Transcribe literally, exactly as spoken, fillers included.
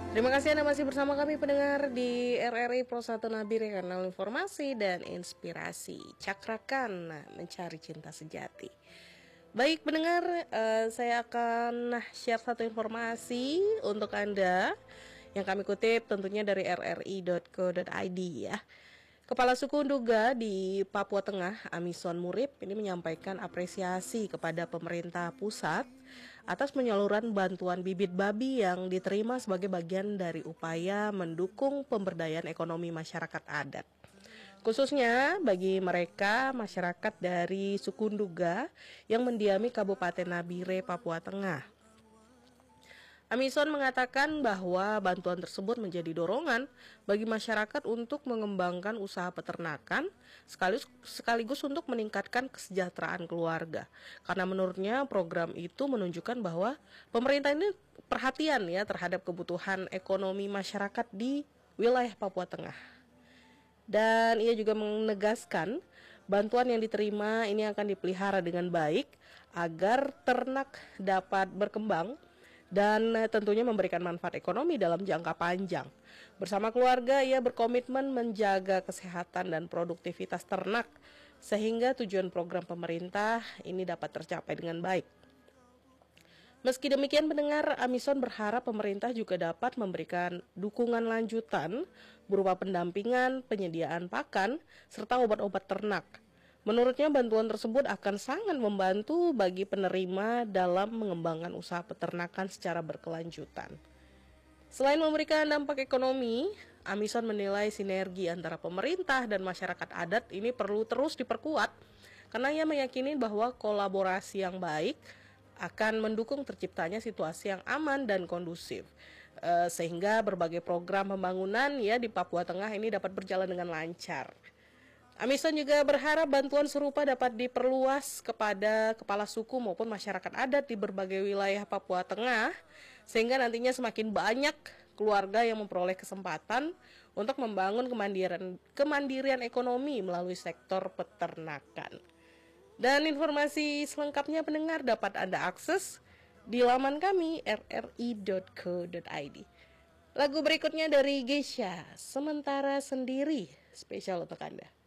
Terima kasih Anda masih bersama kami pendengar di R R I Pro satu Nabire, kanal informasi dan inspirasi. Cakrakan mencari cinta sejati. Baik pendengar, uh, saya akan share satu informasi untuk Anda yang kami kutip tentunya dari r r i dot co dot i d ya. Kepala Suku Nduga di Papua Tengah, Amison Murib, ini menyampaikan apresiasi kepada pemerintah pusat atas penyaluran bantuan bibit babi yang diterima sebagai bagian dari upaya mendukung pemberdayaan ekonomi masyarakat adat. Khususnya bagi mereka masyarakat dari suku Nduga yang mendiami Kabupaten Nabire, Papua Tengah. Amison mengatakan bahwa bantuan tersebut menjadi dorongan bagi masyarakat untuk mengembangkan usaha peternakan sekaligus, sekaligus untuk meningkatkan kesejahteraan keluarga. Karena menurutnya program itu menunjukkan bahwa pemerintah ini perhatian ya terhadap kebutuhan ekonomi masyarakat di wilayah Papua Tengah. Dan ia juga menegaskan bantuan yang diterima ini akan dipelihara dengan baik agar ternak dapat berkembang dan tentunya memberikan manfaat ekonomi dalam jangka panjang. Bersama keluarga, ia berkomitmen menjaga kesehatan dan produktivitas ternak sehingga tujuan program pemerintah ini dapat tercapai dengan baik. Meski demikian pendengar, Amison berharap pemerintah juga dapat memberikan dukungan lanjutan berupa pendampingan, penyediaan pakan, serta obat-obat ternak. Menurutnya bantuan tersebut akan sangat membantu bagi penerima dalam mengembangkan usaha peternakan secara berkelanjutan. Selain memberikan dampak ekonomi, Amison menilai sinergi antara pemerintah dan masyarakat adat ini perlu terus diperkuat karena ia meyakini bahwa kolaborasi yang baik akan mendukung terciptanya situasi yang aman dan kondusif eh, sehingga berbagai program pembangunan ya di Papua Tengah ini dapat berjalan dengan lancar. Amison juga berharap bantuan serupa dapat diperluas kepada kepala suku maupun masyarakat adat di berbagai wilayah Papua Tengah, sehingga nantinya semakin banyak keluarga yang memperoleh kesempatan untuk membangun kemandirian, kemandirian ekonomi melalui sektor peternakan. Dan informasi selengkapnya pendengar dapat Anda akses di laman kami r r i dot co dot i d. Lagu berikutnya dari Geisha, Sementara Sendiri, spesial untuk Anda.